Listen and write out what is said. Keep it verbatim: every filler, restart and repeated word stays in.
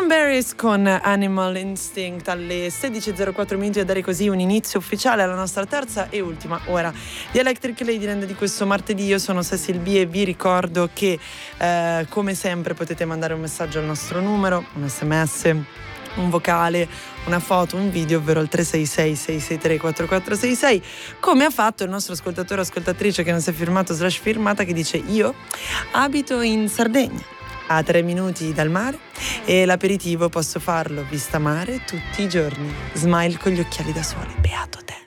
Cranberries con Animal Instinct alle sedici e zero quattro minuti, a dare così un inizio ufficiale alla nostra terza e ultima ora di Electric Ladyland di questo martedì. Io sono Cecil B e vi ricordo che eh, come sempre potete mandare un messaggio al nostro numero, un sms, un vocale, una foto, un video, ovvero il tre sei sei sei sei tre quattro quattro sei sei, come ha fatto il nostro ascoltatore o ascoltatrice che non si è firmato slash firmata, che dice: io abito in Sardegna, a tre minuti dal mare, e l'aperitivo posso farlo vista mare tutti i giorni. Smile con gli occhiali da sole, beato te.